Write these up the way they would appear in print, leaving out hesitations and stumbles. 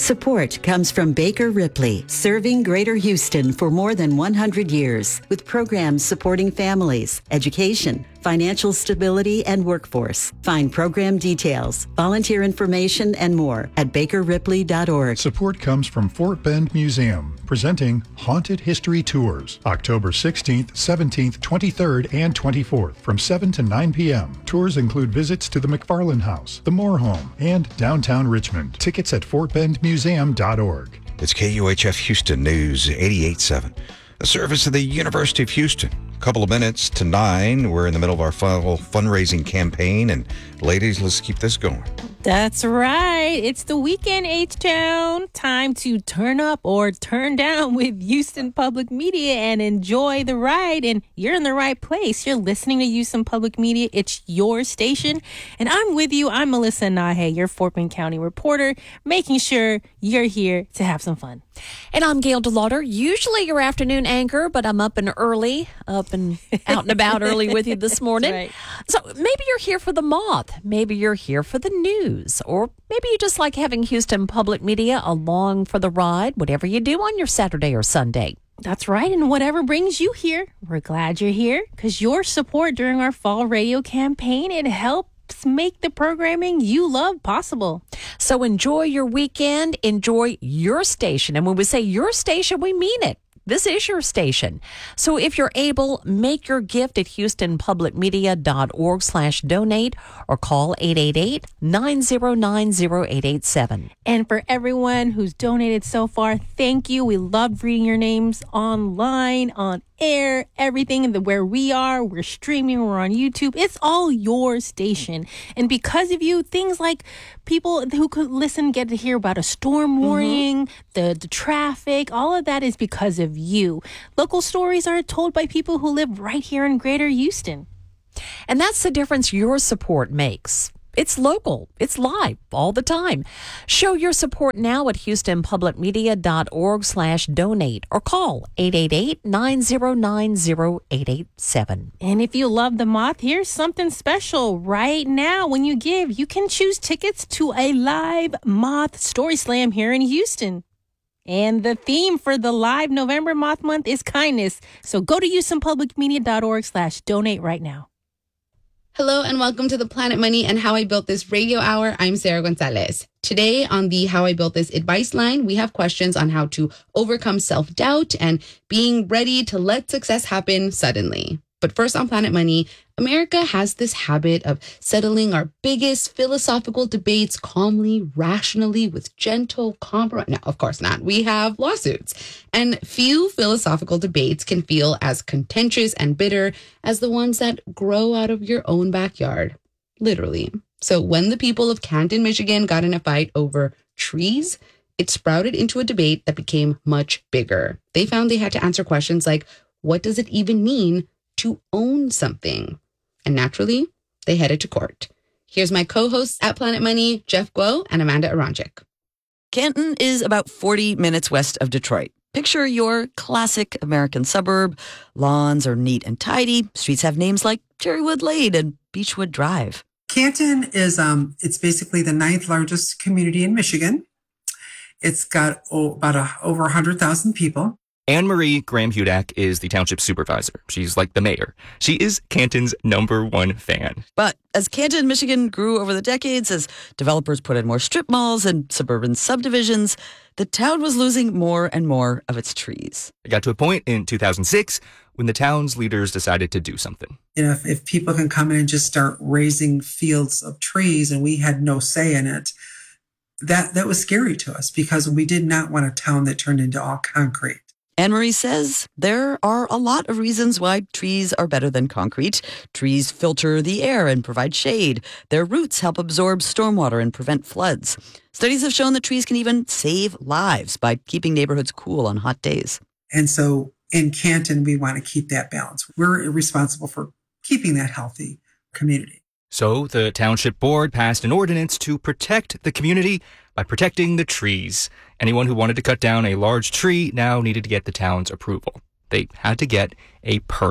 Support comes from Baker Ripley, serving Greater Houston for more than 100 years with programs supporting families, education, financial stability, and workforce. Find program details, volunteer information, and more at bakerripley.org. Support comes from Fort Bend Museum, presenting Haunted History Tours, October 16th, 17th, 23rd, and 24th from 7 to 9 p.m. Tours include visits to the McFarland House, the Moore Home, and downtown Richmond. Tickets at fortbendmuseum.org. It's KUHF Houston News 88.7. The service of the University of Houston. A couple of minutes to 9. We're in the middle of our final fundraising campaign. And ladies, let's keep this going. That's right. It's the weekend, H-Town. Time to turn up or turn down with Houston Public Media and enjoy the ride. And you're in the right place. You're listening to Houston Public Media. It's your station. And I'm with you. I'm Melissa Nahe, your Fort Bend County reporter, making sure you're here to have some fun. And I'm Gail DeLauder, usually your afternoon anchor, but I'm up and out and about early with you this morning. Right. So maybe you're here for the moth. Maybe you're here for the news. Or maybe you just like having Houston Public Media along for the ride, whatever you do on your Saturday or Sunday. That's right. And whatever brings you here, we're glad you're here because your support during our fall radio campaign, it helped make the programming you love possible. So enjoy your weekend, enjoy your station. And when we say your station, we mean it. This is your station. So if you're able, make your gift at houstonpublicmedia.org/donate or call 888-909-0887. And for everyone who's donated so far, thank you. We love reading your names online, on air, everything where we are. We're streaming, we're on YouTube. It's all your station. And because of you, things like people who could listen get to hear about a storm warning, the traffic, all of that is because of you. Local stories are told by people who live right here in Greater Houston. And that's the difference your support makes. It's local. It's live all the time. Show your support now at houstonpublicmedia.org/donate or call 888-909-0887. And if you love the moth, here's something special. Right now, when you give, you can choose tickets to a live moth story slam here in Houston. And the theme for the live November Moth Month is kindness. So go to houstonpublicmedia.org/donate right now. Hello and welcome to the Planet Money and How I Built This radio hour. I'm Sarah Gonzalez. Today on the How I Built This advice line, we have questions on how to overcome self-doubt and being ready to let success happen suddenly. But first on Planet Money, America has this habit of settling our biggest philosophical debates calmly, rationally, with gentle compromise. No, of course not. We have lawsuits. And few philosophical debates can feel as contentious and bitter as the ones that grow out of your own backyard. Literally. So when the people of Canton, Michigan got in a fight over trees, it sprouted into a debate that became much bigger. They found they had to answer questions like, what does it even mean to own something? And naturally, they headed to court. Here's my co-hosts at Planet Money, Jeff Guo and Amanda Aronczyk. Canton is about 40 minutes west of Detroit. Picture your classic American suburb. Lawns are neat and tidy. Streets have names like Cherrywood Lane and Beechwood Drive. Canton is it's basically the 9th largest community in Michigan. It's got over 100,000 people. Anne-Marie Graham-Hudak is the township supervisor. She's like the mayor. She is Canton's #1 fan. But as Canton, Michigan grew over the decades, as developers put in more strip malls and suburban subdivisions, the town was losing more and more of its trees. It got to a point in 2006 when the town's leaders decided to do something. You know, if people can come in and just start raising fields of trees and we had no say in it, that was scary to us because we did not want a town that turned into all concrete. Anne-Marie says there are a lot of reasons why trees are better than concrete. Trees filter the air and provide shade. Their roots help absorb stormwater and prevent floods. Studies have shown that trees can even save lives by keeping neighborhoods cool on hot days. And so in Canton, we want to keep that balance. We're responsible for keeping that healthy community. So the township board passed an ordinance to protect the community by protecting the trees. Anyone who wanted to cut down a large tree now needed to get the town's approval. They had to get a permit.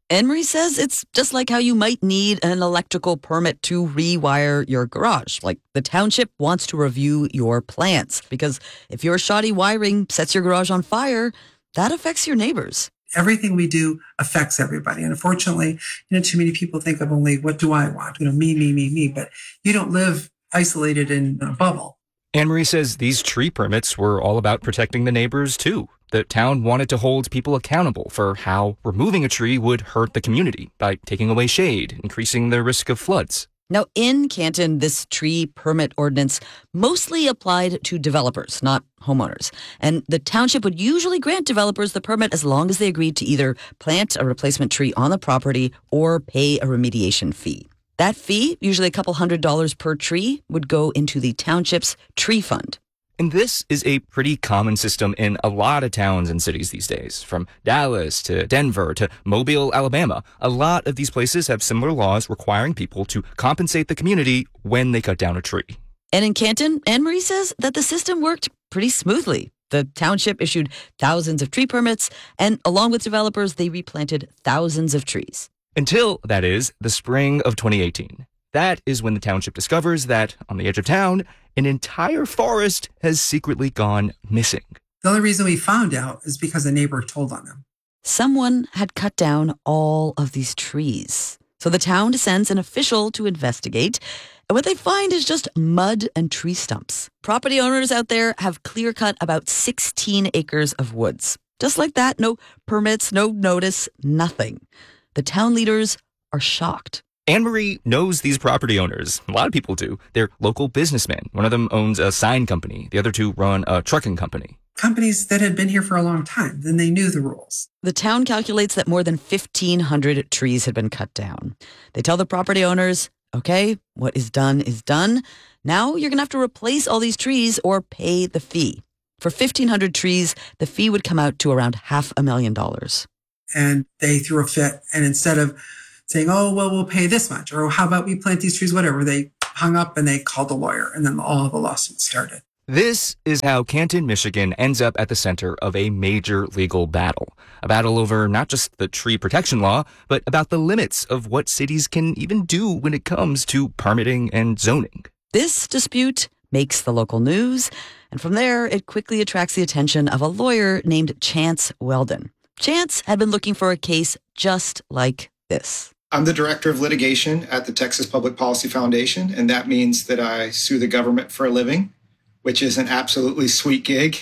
Anne Marie says it's just like how you might need an electrical permit to rewire your garage. Like the township wants to review your plans because if your shoddy wiring sets your garage on fire, that affects your neighbors. Everything we do affects everybody. And unfortunately, too many people think of only what do I want? Me. But you don't live isolated in a bubble. Anne Marie says these tree permits were all about protecting the neighbors, too. The town wanted to hold people accountable for how removing a tree would hurt the community by taking away shade, increasing the risk of floods. Now, in Canton, this tree permit ordinance mostly applied to developers, not homeowners. And the township would usually grant developers the permit as long as they agreed to either plant a replacement tree on the property or pay a remediation fee. That fee, usually a couple $100s per tree, would go into the township's tree fund. And this is a pretty common system in a lot of towns and cities these days, from Dallas to Denver to Mobile, Alabama. A lot of these places have similar laws requiring people to compensate the community when they cut down a tree. And in Canton, Anne Marie says that the system worked pretty smoothly. The township issued thousands of tree permits, and along with developers, they replanted thousands of trees. Until, that is, the spring of 2018. That is when the township discovers that, on the edge of town, an entire forest has secretly gone missing. The only reason we found out is because a neighbor told on them. Someone had cut down all of these trees. So the town sends an official to investigate. And what they find is just mud and tree stumps. Property owners out there have clear-cut about 16 acres of woods. Just like that, no permits, no notice, nothing. The town leaders are shocked. Anne Marie knows these property owners. A lot of people do. They're local businessmen. One of them owns a sign company. The other two run a trucking company. Companies that had been here for a long time. Then they knew the rules. The town calculates that more than 1,500 trees had been cut down. They tell the property owners, okay, what is done is done. Now you're going to have to replace all these trees or pay the fee. For 1,500 trees, the fee would come out to around $500,000. And they threw a fit. And instead of saying, oh, well, we'll pay this much, or how about we plant these trees, whatever, they hung up and they called a lawyer. And then all the lawsuits started. This is how Canton, Michigan ends up at the center of a major legal battle. A battle over not just the tree protection law, but about the limits of what cities can even do when it comes to permitting and zoning. This dispute makes the local news, and from there, it quickly attracts the attention of a lawyer named Chance Weldon. Chance had been looking for a case just like this. I'm the director of litigation at the Texas Public Policy Foundation, and that means that I sue the government for a living, which is an absolutely sweet gig.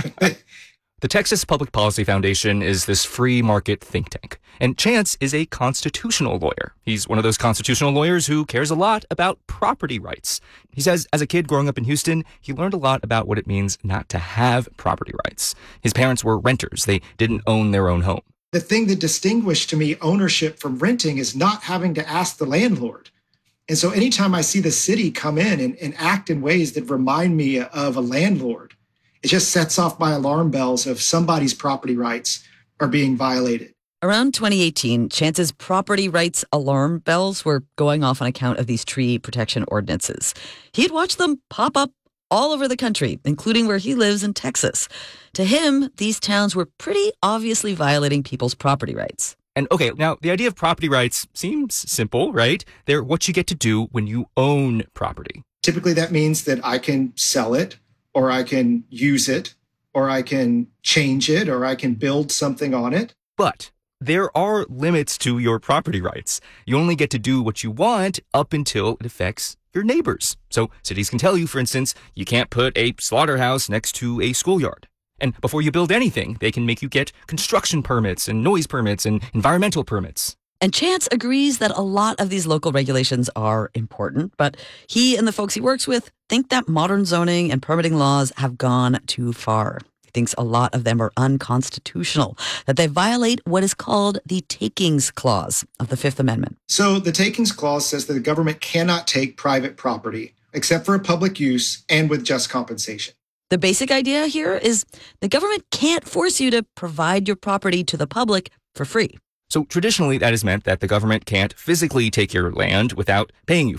The Texas Public Policy Foundation is this free market think tank, and Chance is a constitutional lawyer. He's one of those constitutional lawyers who cares a lot about property rights. He says as a kid growing up in Houston, he learned a lot about what it means not to have property rights. His parents were renters. They didn't own their own home. The thing that distinguished to me ownership from renting is not having to ask the landlord. And so anytime I see the city come in and act in ways that remind me of a landlord, it just sets off my alarm bells of somebody's property rights are being violated. Around 2018, Chance's property rights alarm bells were going off on account of these tree protection ordinances. He'd watched them pop up all over the country, including where he lives in Texas. To him, these towns were pretty obviously violating people's property rights. And okay, now the idea of property rights seems simple, right? They're what you get to do when you own property. Typically, that means that I can sell it, or I can use it, or I can change it, or I can build something on it. But there are limits to your property rights. You only get to do what you want up until it affects your neighbors. So cities can tell you, for instance, you can't put a slaughterhouse next to a schoolyard. And before you build anything, they can make you get construction permits and noise permits and environmental permits. And Chance agrees that a lot of these local regulations are important, but he and the folks he works with think that modern zoning and permitting laws have gone too far. He thinks a lot of them are unconstitutional, that they violate what is called the Takings Clause of the Fifth Amendment. So the Takings Clause says that the government cannot take private property except for a public use and with just compensation. The basic idea here is the government can't force you to provide your property to the public for free. So traditionally, that has meant that the government can't physically take your land without paying you for it.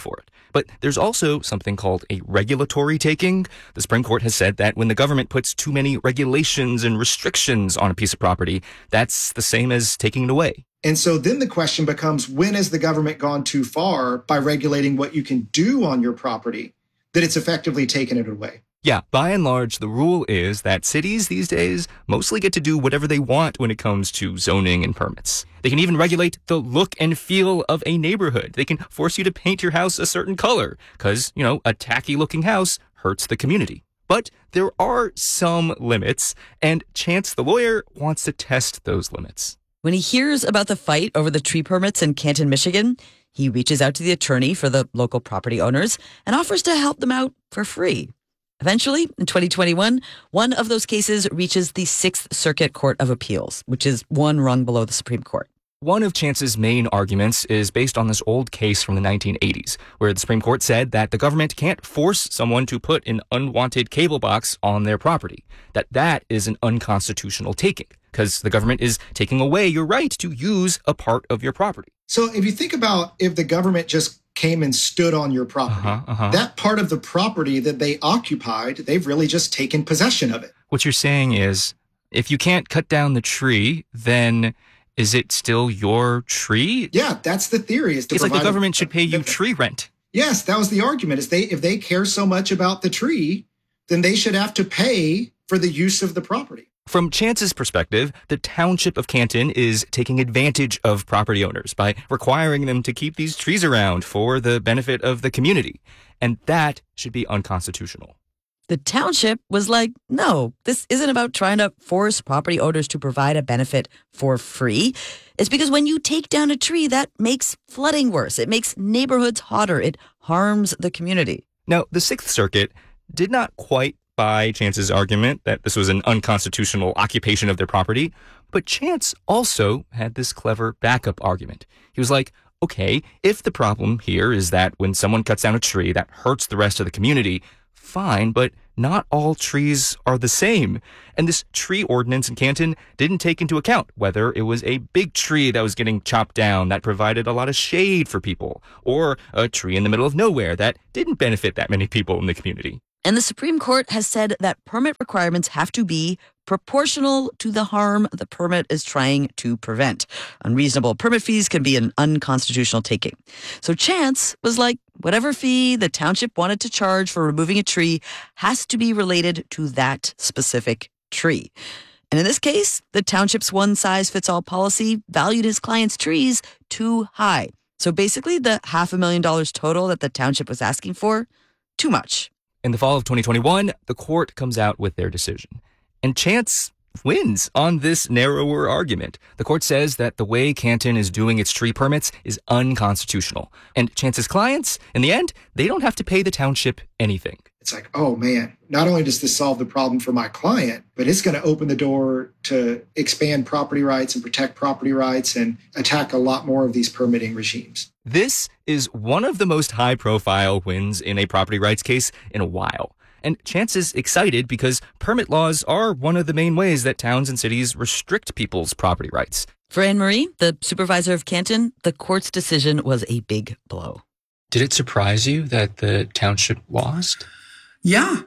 But there's also something called a regulatory taking. The Supreme Court has said that when the government puts too many regulations and restrictions on a piece of property, that's the same as taking it away. And so then the question becomes, when has the government gone too far by regulating what you can do on your property that it's effectively taken it away? Yeah, by and large, the rule is that cities these days mostly get to do whatever they want when it comes to zoning and permits. They can even regulate the look and feel of a neighborhood. They can force you to paint your house a certain color because, a tacky looking house hurts the community. But there are some limits, and Chance the lawyer wants to test those limits. When he hears about the fight over the tree permits in Canton, Michigan, he reaches out to the attorney for the local property owners and offers to help them out for free. Eventually, in 2021, one of those cases reaches the Sixth Circuit Court of Appeals, which is one rung below the Supreme Court. One of Chance's main arguments is based on this old case from the 1980s, where the Supreme Court said that the government can't force someone to put an unwanted cable box on their property, that is an unconstitutional taking, because the government is taking away your right to use a part of your property. So if you think about if the government just came and stood on your property, that part of the property that they occupied, they've really just taken possession of it. What you're saying is, if you can't cut down the tree, then is it still your tree? Yeah, that's the theory. It's like the government should pay you tree rent. Yes, that was the argument. If they care so much about the tree, then they should have to pay for the use of the property. From Chance's perspective, the township of Canton is taking advantage of property owners by requiring them to keep these trees around for the benefit of the community. And that should be unconstitutional. The township was like, no, this isn't about trying to force property owners to provide a benefit for free. It's because when you take down a tree, that makes flooding worse. It makes neighborhoods hotter. It harms the community. Now, the Sixth Circuit did not quite buy Chance's argument that this was an unconstitutional occupation of their property, but Chance also had this clever backup argument. He was like, okay, if the problem here is that when someone cuts down a tree, that hurts the rest of the community, fine, but not all trees are the same. And this tree ordinance in Canton didn't take into account whether it was a big tree that was getting chopped down that provided a lot of shade for people, or a tree in the middle of nowhere that didn't benefit that many people in the community. And the Supreme Court has said that permit requirements have to be proportional to the harm the permit is trying to prevent. Unreasonable permit fees can be an unconstitutional taking. So Chance was like, whatever fee the township wanted to charge for removing a tree has to be related to that specific tree. And in this case, the township's one-size-fits-all policy valued his client's trees too high. So basically, the $500,000 total that the township was asking for, too much. In the fall of 2021, the court comes out with their decision. And Chance wins on this narrower argument. The court says that the way Canton is doing its tree permits is unconstitutional. And Chance's clients, in the end, they don't have to pay the township anything. It's like, oh man, not only does this solve the problem for my client, but it's going to open the door to expand property rights and protect property rights and attack a lot more of these permitting regimes. This is one of the most high-profile wins in a property rights case in a while. And Chance is excited because permit laws are one of the main ways that towns and cities restrict people's property rights. For Anne-Marie, the supervisor of Canton, the court's decision was a big blow. Did it surprise you that the township lost? Yeah.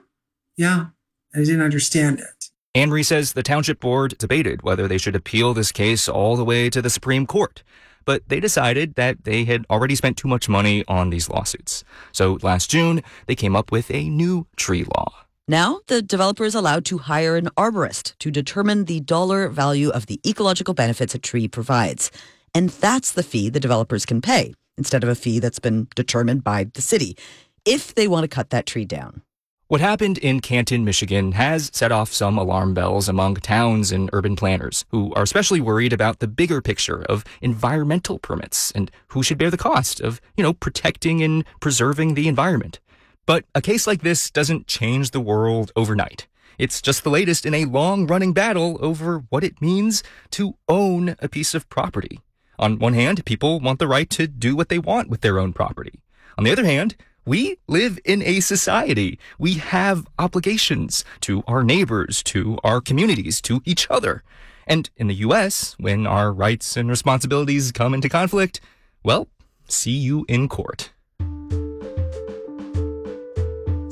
I didn't understand it. Anne-Marie says the township board debated whether they should appeal this case all the way to the Supreme Court. But they decided that they had already spent too much money on these lawsuits. So last June, they came up with a new tree law. Now, the developer is allowed to hire an arborist to determine the dollar value of the ecological benefits a tree provides. And that's the fee the developers can pay, instead of a fee that's been determined by the city, if they want to cut that tree down. What happened in Canton, Michigan has set off some alarm bells among towns and urban planners who are especially worried about the bigger picture of environmental permits and who should bear the cost of, protecting and preserving the environment. But a case like this doesn't change the world overnight. It's just the latest in a long-running battle over what it means to own a piece of property. On one hand, people want the right to do what they want with their own property. On the other hand, we live in a society. We have obligations to our neighbors, to our communities, to each other. And in the U.S., when our rights and responsibilities come into conflict, well, see you in court.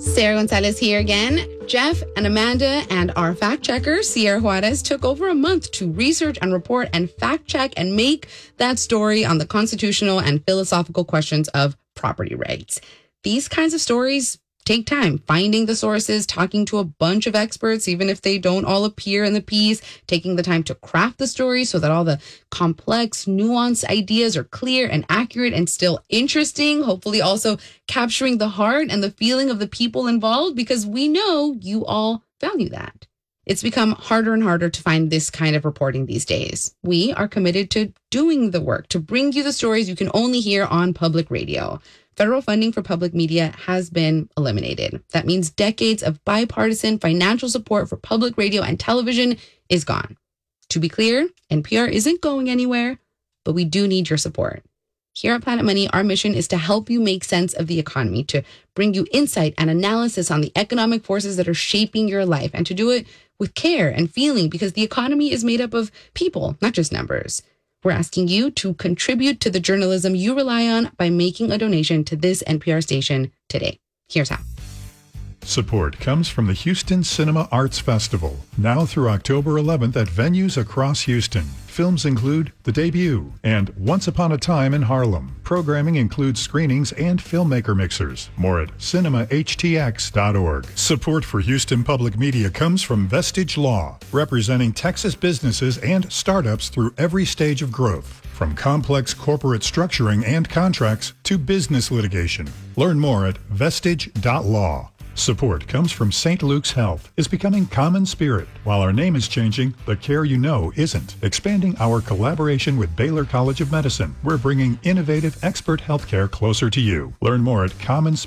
Sarah Gonzalez here again. Jeff and Amanda and our fact checker, Sierra Juarez, took over a month to research and report and fact check and make that story on the constitutional and philosophical questions of property rights. These kinds of stories take time. Finding the sources, talking to a bunch of experts, even if they don't all appear in the piece, taking the time to craft the story so that all the complex, nuanced ideas are clear and accurate and still interesting. Hopefully also capturing the heart and the feeling of the people involved, because we know you all value that. It's become harder and harder to find this kind of reporting these days. We are committed to doing the work to bring you the stories you can only hear on public radio. Federal funding for public media has been eliminated. That means decades of bipartisan financial support for public radio and television is gone. To be clear, NPR isn't going anywhere, but we do need your support. Here at Planet Money, our mission is to help you make sense of the economy, to bring you insight and analysis on the economic forces that are shaping your life, and to do it with care and feeling, because the economy is made up of people, not just numbers. We're asking you to contribute to the journalism you rely on by making a donation to this NPR station today. Here's how. Support comes from the Houston Cinema Arts Festival, now through October 11th at venues across Houston. Films include The Debut and Once Upon a Time in Harlem. Programming includes screenings and filmmaker mixers. More at cinemahtx.org. Support for Houston Public Media comes from Vestige Law, representing Texas businesses and startups through every stage of growth, from complex corporate structuring and contracts to business litigation. Learn more at vestige.law. Support comes from St. Luke's Health, is becoming common spirit. While our name is changing, the care you know isn't. Expanding our collaboration with Baylor College of Medicine, we're bringing innovative expert healthcare closer to you. Learn more at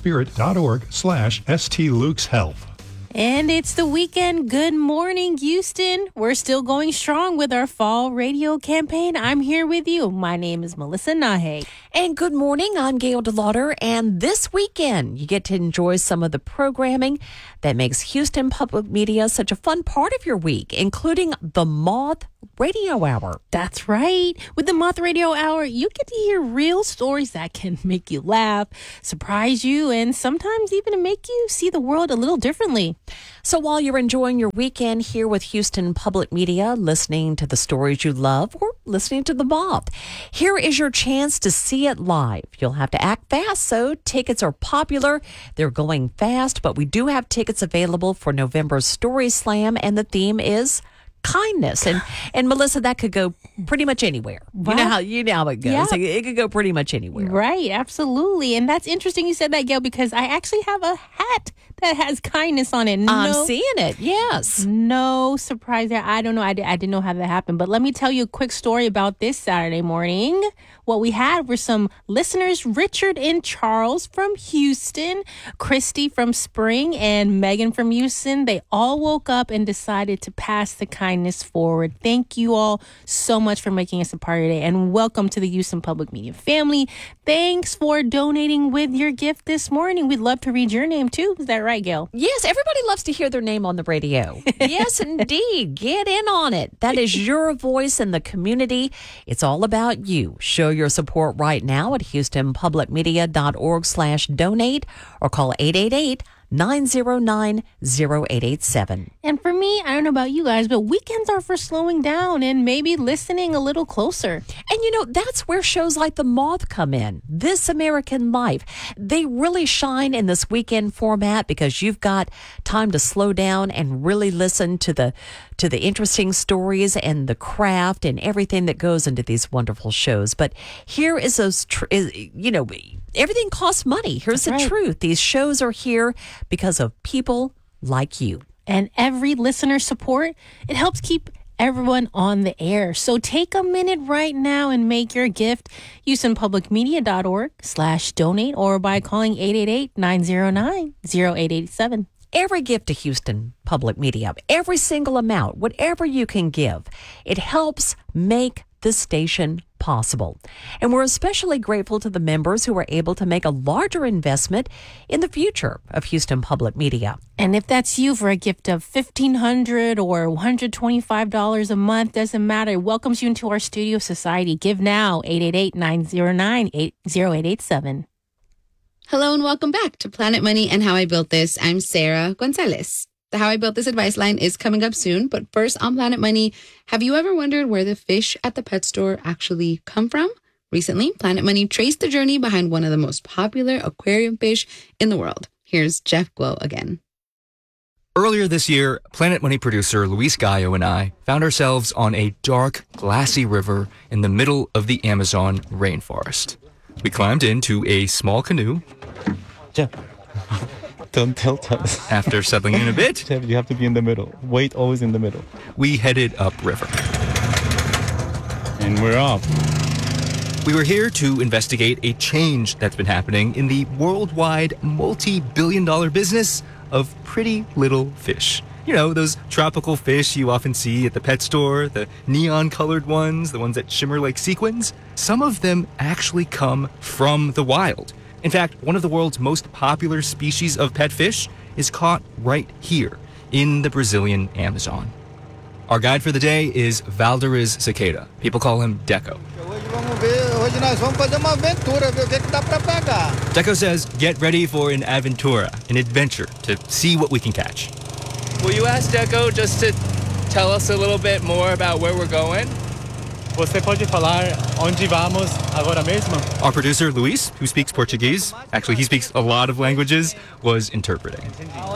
commonspirit.org/St. Luke's Health. And it's the weekend. Good morning, Houston. We're still going strong with our fall radio campaign. I'm here with you. My name is Melissa Nahe. And good morning, I'm Gail DeLauder. And this weekend, you get to enjoy some of the programming that makes Houston Public Media such a fun part of your week, including the Moth Radio Hour. That's right. With the Moth Radio Hour, you get to hear real stories that can make you laugh, surprise you, and sometimes even make you see the world a little differently. So while you're enjoying your weekend here with Houston Public Media, listening to the stories you love or listening to the Moth, here is your chance to see it live. You'll have to act fast, so tickets are popular. They're going fast, but we do have tickets available for November's Story Slam, and the theme is kindness. And Melissa, that could go pretty much anywhere. Wow. You know how it goes. Yeah. It could go pretty much anywhere. Right, absolutely. And that's interesting you said that, Gail, because I actually have a hat that has kindness on it. I'm seeing it, yes. No surprise there. I don't know. I didn't know how that happened. But let me tell you a quick story about this Saturday morning. What we had were some listeners, Richard and Charles from Houston, Christy from Spring, and Megan from Houston. They all woke up and decided to pass the kindness forward. Thank you all so much for making us a part of your day, and welcome to the Houston Public Media family. Thanks for donating with your gift this morning. We'd love to read your name too. Is that right, Gail? Yes, everybody loves to hear their name on the radio. Yes, indeed. Get in on it. That is your voice in the community. It's all about you. Show your support right now at houstonpublicmedia.org/donate or call 888-909-0887. And for me, I don't know about you guys, but weekends are for slowing down and maybe listening a little closer. And that's where shows like The Moth come in. This American Life. They really shine in this weekend format because you've got time to slow down and really listen to the interesting stories and the craft and everything that goes into these wonderful shows. But here is everything costs money. Here's the truth. These shows are here because of people like you. And every listener support, it helps keep everyone on the air. So take a minute right now and make your gift. HoustonPublicMedia.org/donate or by calling 888-909-0887. Every gift to Houston Public Media, every single amount, whatever you can give, it helps make this station possible. And we're especially grateful to the members who are able to make a larger investment in the future of Houston Public Media. And if that's you, for a gift of $1,500 or $125 a month, doesn't matter. It welcomes you into our studio society. Give now, 888-909-0887. Hello and welcome back to Planet Money and How I Built This. I'm Sarah Gonzalez. The How I Built This advice line is coming up soon, but first on Planet Money, have you ever wondered where the fish at the pet store actually come from? Recently, Planet Money traced the journey behind one of the most popular aquarium fish in the world. Here's Jeff Guo again. Earlier this year, Planet Money producer Luis Gallo and I found ourselves on a dark, glassy river in the middle of the Amazon rainforest. We climbed into a small canoe. Jeff, don't tilt us. After settling in a bit, Jeff, you have to be in the middle. Wait always in the middle. We headed upriver. And we're off. We were here to investigate a change that's been happening in the worldwide multi-billion-dollar business of pretty little fish. You know, those tropical fish you often see at the pet store, the neon-colored ones, the ones that shimmer like sequins. Some of them actually come from the wild. In fact, one of the world's most popular species of pet fish is caught right here in the Brazilian Amazon. Our guide for the day is Valderiz Cicada. People call him Deco. Deco says, get ready for an aventura, an adventure, to see what we can catch. Will you ask Deco just to tell us a little bit more about where we're going? Você pode falar onde vamos agora mesmo? Our producer, Luis, who speaks Portuguese, actually he speaks a lot of languages, was interpreting.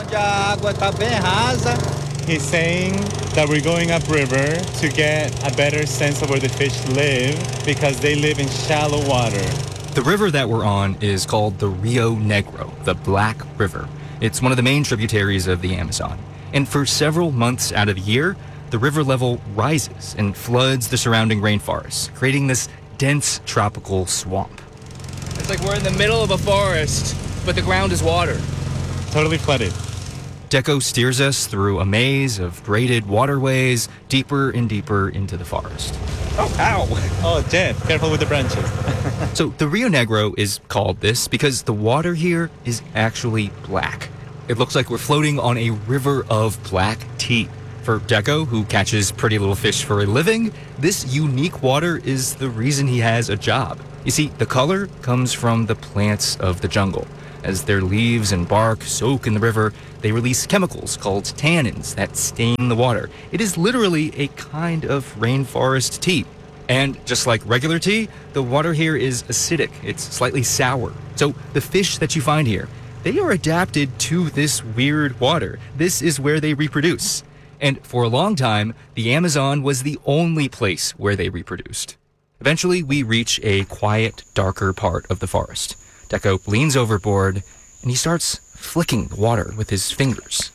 He's saying that we're going upriver to get a better sense of where the fish live because they live in shallow water. The river that we're on is called the Rio Negro, the Black River. It's one of the main tributaries of the Amazon. And for several months out of the year, the river level rises and floods the surrounding rainforest, creating this dense tropical swamp. It's like we're in the middle of a forest, but the ground is water. Totally flooded. Deco steers us through a maze of braided waterways deeper and deeper into the forest. Oh, ow! Oh, Jeff, careful with the branches. So the Rio Negro is called this because the water here is actually black. It looks like we're floating on a river of black tea. For Deco, who catches pretty little fish for a living, this unique water is the reason he has a job. You see, the color comes from the plants of the jungle. As their leaves and bark soak in the river, they release chemicals called tannins that stain the water. It is literally a kind of rainforest tea. And just like regular tea, the water here is acidic. It's slightly sour. So the fish that you find here, they are adapted to this weird water. This is where they reproduce. And for a long time, the Amazon was the only place where they reproduced. Eventually, we reach a quiet, darker part of the forest. Deco leans overboard, and he starts flicking the water with his fingers.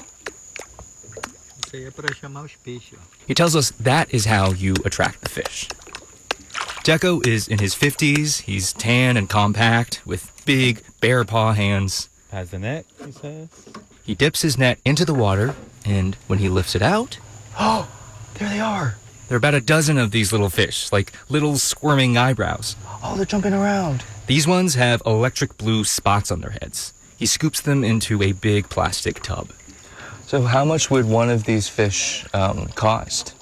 He tells us that is how you attract the fish. Deco is in his 50s. He's tan and compact, with big, bare paw hands. Has the net, he says. He dips his net into the water, and when he lifts it out, oh, there they are. There are about a dozen of these little fish, like little squirming eyebrows. Oh, they're jumping around. These ones have electric blue spots on their heads. He scoops them into a big plastic tub. So how much would one of these fish cost?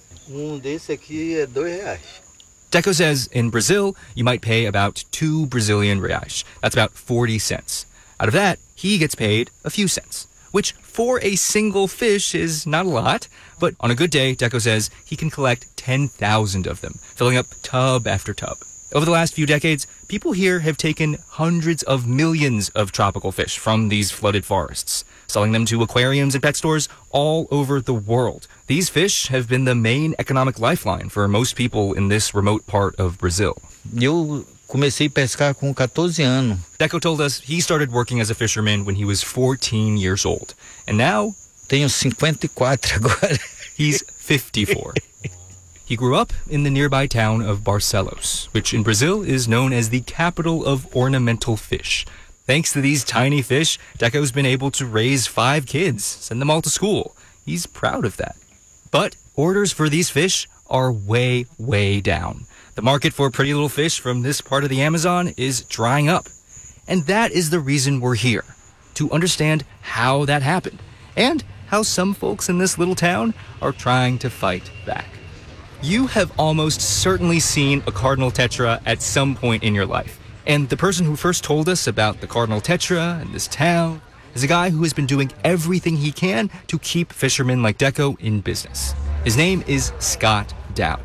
Deco says in Brazil, you might pay about 2 Brazilian reais. That's about 40 cents. Out of that, he gets paid a few cents, which for a single fish is not a lot. But on a good day, Deco says he can collect 10,000 of them, filling up tub after tub. Over the last few decades, people here have taken hundreds of millions of tropical fish from these flooded forests, selling them to aquariums and pet stores all over the world. These fish have been the main economic lifeline for most people in this remote part of Brazil. Eu comecei a pescar com 14 anos. Deco told us he started working as a fisherman when he was 14 years old. And now... Tenho 54 agora. He's 54. He grew up in the nearby town of Barcelos, which in Brazil is known as the capital of ornamental fish. Thanks to these tiny fish, Deco's been able to raise 5 kids, send them all to school. He's proud of that. But orders for these fish are way, way down. The market for pretty little fish from this part of the Amazon is drying up. And that is the reason we're here, to understand how that happened, and how some folks in this little town are trying to fight back. You have almost certainly seen a cardinal tetra at some point in your life. And the person who first told us about the cardinal tetra and this town is a guy who has been doing everything he can to keep fishermen like Deco in business. His name is Scott Dowd.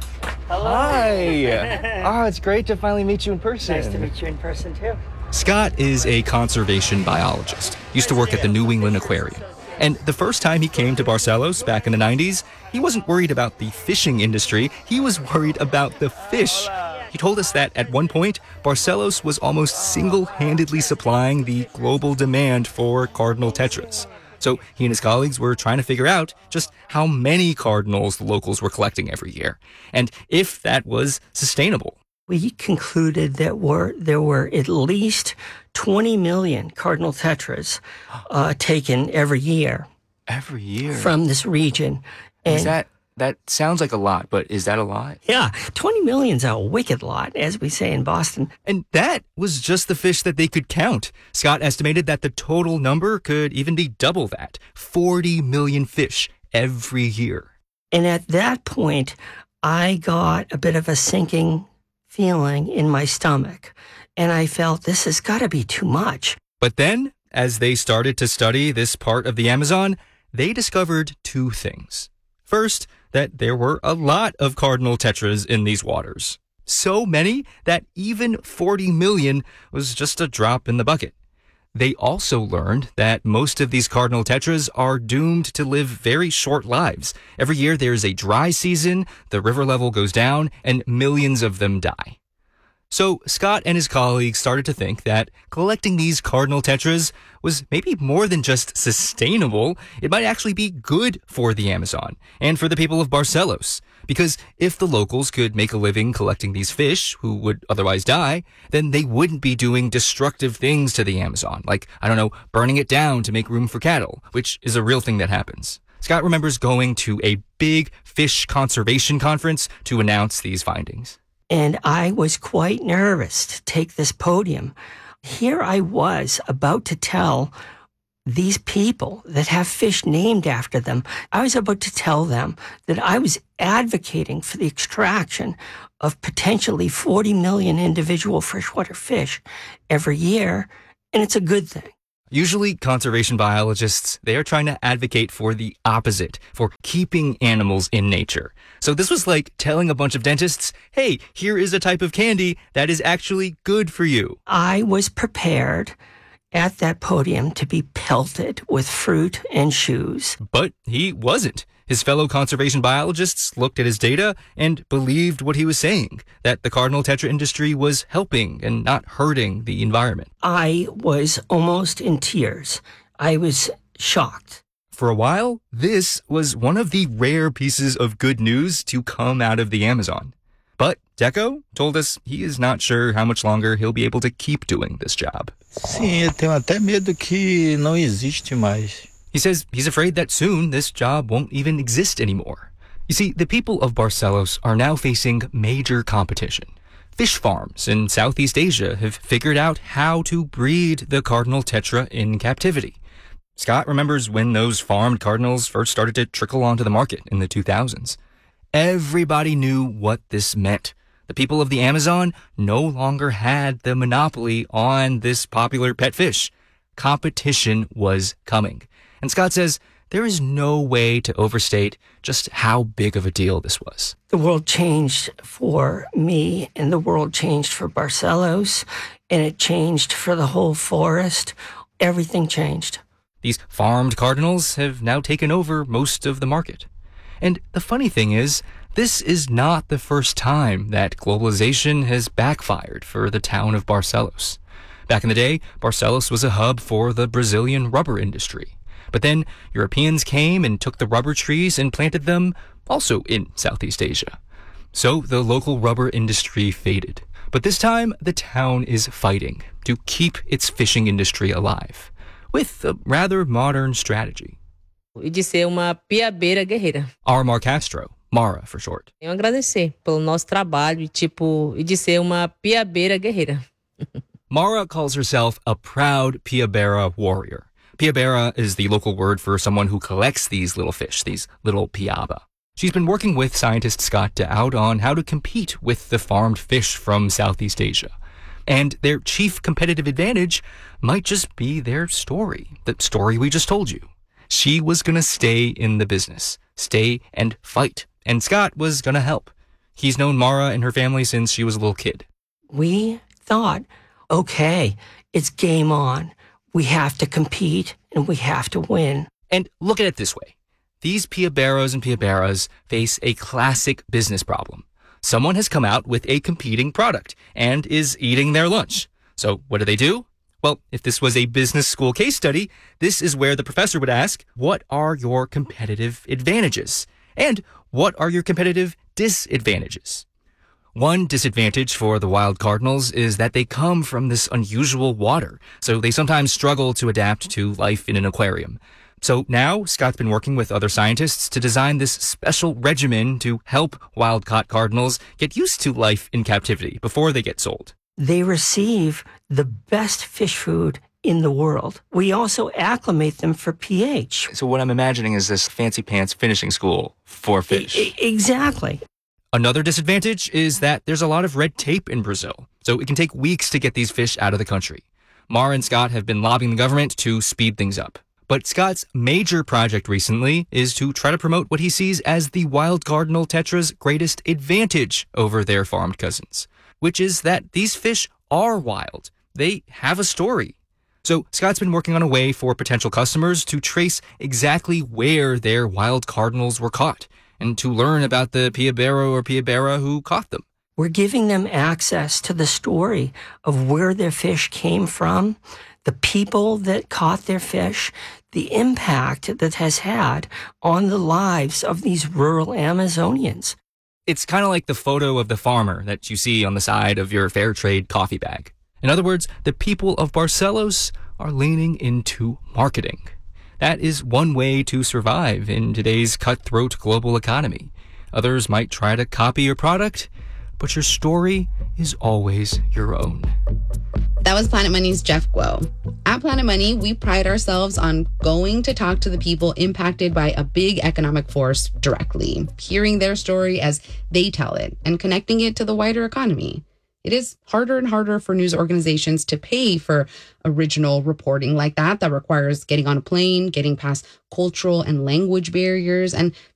Hi. Oh, it's great to finally meet you in person. Nice to meet you in person, too. Scott is a conservation biologist. Used to work at the New England Aquarium. And the first time he came to Barcelos back in the 90s, he wasn't worried about the fishing industry. He was worried about the fish. He told us that at one point, Barcelos was almost single-handedly supplying the global demand for cardinal tetras. So he and his colleagues were trying to figure out just how many cardinals the locals were collecting every year, and if that was sustainable. We concluded that there were at least 20 million cardinal tetras taken every year. Every year? From this region. And that sounds like a lot, but is that a lot? Yeah, 20 million's a wicked lot, as we say in Boston. And that was just the fish that they could count. Scott estimated that the total number could even be double that, 40 million fish every year. And at that point, I got a bit of a sinking feeling in my stomach, and I felt this has got to be too much. But then, as they started to study this part of the Amazon, they discovered two things. First, that there were a lot of cardinal tetras in these waters. So many that even 40 million was just a drop in the bucket. They also learned that most of these cardinal tetras are doomed to live very short lives. Every year there's a dry season, the river level goes down, and millions of them die. So Scott and his colleagues started to think that collecting these cardinal tetras was maybe more than just sustainable. It might actually be good for the Amazon and for the people of Barcelos. Because if the locals could make a living collecting these fish who would otherwise die, then they wouldn't be doing destructive things to the Amazon, like, burning it down to make room for cattle, which is a real thing that happens. Scott remembers going to a big fish conservation conference to announce these findings. And I was quite nervous to take this podium. Here I was about to tell these people that have fish named after them, I was about to tell them that I was advocating for the extraction of potentially 40 million individual freshwater fish every year, and it's a good thing. Usually, conservation biologists, they are trying to advocate for the opposite, for keeping animals in nature. So this was like telling a bunch of dentists, hey, here is a type of candy that is actually good for you. I was prepared at that podium to be pelted with fruit and shoes. But he wasn't. His fellow conservation biologists looked at his data and believed what he was saying, that the cardinal tetra industry was helping and not hurting the environment. I was almost in tears. I was shocked. For a while, this was one of the rare pieces of good news to come out of the Amazon. But Deco told us he is not sure how much longer he'll be able to keep doing this job. Sim, eu tenho até medo que não existe mais. He says he's afraid that soon this job won't even exist anymore. You see, the people of Barcelos are now facing major competition. Fish farms in Southeast Asia have figured out how to breed the cardinal tetra in captivity. Scott remembers when those farmed cardinals first started to trickle onto the market in the 2000s. Everybody knew what this meant. The people of the Amazon no longer had the monopoly on this popular pet fish. Competition was coming. And Scott says there is no way to overstate just how big of a deal this was. The world changed for me, and the world changed for Barcelos, and it changed for the whole forest. Everything changed. These farmed cardinals have now taken over most of the market. And the funny thing is, this is not the first time that globalization has backfired for the town of Barcelos. Back in the day, Barcelos was a hub for the Brazilian rubber industry. But then Europeans came and took the rubber trees and planted them also in Southeast Asia. So the local rubber industry faded. But this time, the town is fighting to keep its fishing industry alive with a rather modern strategy. E de ser uma piabeira guerreira. Mar Castro, Mara for short. Eu agradecer pelo nosso trabalho e de ser uma piabeira guerreira. Mara calls herself a proud piabera warrior. Piabera is the local word for someone who collects these little fish, these little piaba. She's been working with scientist Scott Dowd on how to compete with the farmed fish from Southeast Asia. And their chief competitive advantage might just be their story, the story we just told you. She was going to stay in the business, stay and fight. And Scott was going to help. He's known Mara and her family since she was a little kid. We thought, okay, it's game on. We have to compete and we have to win. And look at it this way. These piaberos and piaberas face a classic business problem. Someone has come out with a competing product and is eating their lunch. So what do? Well, if this was a business school case study, this is where the professor would ask, what are your competitive advantages? And what are your competitive disadvantages? One disadvantage for the wild cardinals is that they come from this unusual water, so they sometimes struggle to adapt to life in an aquarium. So now Scott's been working with other scientists to design this special regimen to help wild-caught cardinals get used to life in captivity before they get sold. They receive the best fish food in the world. We also acclimate them for pH. So what I'm imagining is this fancy pants finishing school for fish. Exactly. Another disadvantage is that there's a lot of red tape in Brazil, so it can take weeks to get these fish out of the country. Mara and Scott have been lobbying the government to speed things up. But Scott's major project recently is to try to promote what he sees as the wild cardinal tetra's greatest advantage over their farmed cousins, which is that these fish are wild. They have a story. So Scott's been working on a way for potential customers to trace exactly where their wild cardinals were caught and to learn about the piabero or piabera who caught them. We're giving them access to the story of where their fish came from, the people that caught their fish, the impact that has had on the lives of these rural Amazonians. It's kind of like the photo of the farmer that you see on the side of your fair trade coffee bag. In other words, the people of Barcelos are leaning into marketing. That is one way to survive in today's cutthroat global economy. Others might try to copy your product, but your story is always your own. That was Planet Money's Jeff Guo. At Planet Money, we pride ourselves on going to talk to the people impacted by a big economic force directly, hearing their story as they tell it, and connecting it to the wider economy. It is harder and harder for news organizations to pay for original reporting like that requires getting on a plane, getting past cultural and language barriers, and